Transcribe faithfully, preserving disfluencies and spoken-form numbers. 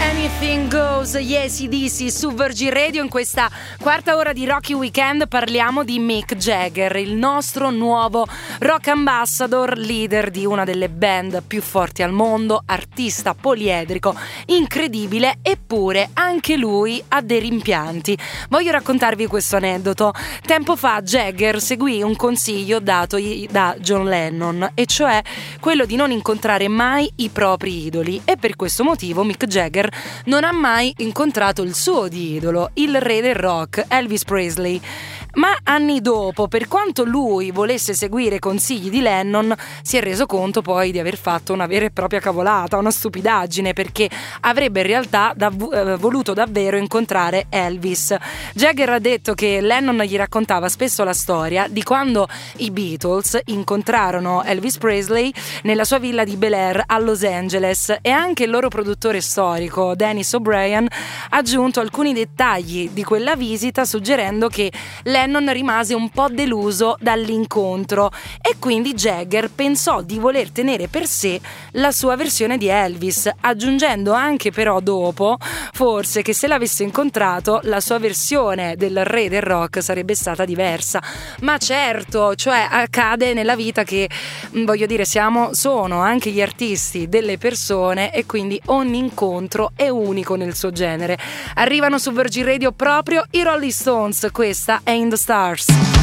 Anything Goes, yes, A C D C su Virgin Radio. In questa quarta ora di Rocky Weekend parliamo di Mick Jagger, il nostro nuovo rock ambassador, leader di una delle band più forti al mondo, artista poliedrico, incredibile, eppure anche lui ha dei rimpianti. Voglio raccontarvi questo aneddoto. Tempo fa Jagger seguì un consiglio datogli da John Lennon, e cioè quello di non incontrare mai i propri idoli, e per questo motivo Mick Jagger non ha mai incontrato il suo di idolo, il re del rock, Elvis Presley. Ma anni dopo, per quanto lui volesse seguire i consigli di Lennon, si è reso conto poi di aver fatto una vera e propria cavolata, una stupidaggine, perché avrebbe in realtà dav- eh, voluto davvero incontrare Elvis. Jagger ha detto che Lennon gli raccontava spesso la storia di quando i Beatles incontrarono Elvis Presley nella sua villa di Bel Air a Los Angeles, e anche il loro produttore storico Dennis O'Brien ha aggiunto alcuni dettagli di quella visita, suggerendo che Lennon rimase un po' deluso dall'incontro, e quindi Jagger pensò di voler tenere per sé la sua versione di Elvis, aggiungendo anche però dopo forse che se l'avesse incontrato la sua versione del re del rock sarebbe stata diversa. Ma certo, cioè accade nella vita che, voglio dire, siamo sono anche gli artisti delle persone, e quindi ogni incontro è unico nel suo genere. Arrivano su Virgin Radio proprio i Rolling Stones, questa è In the Stars.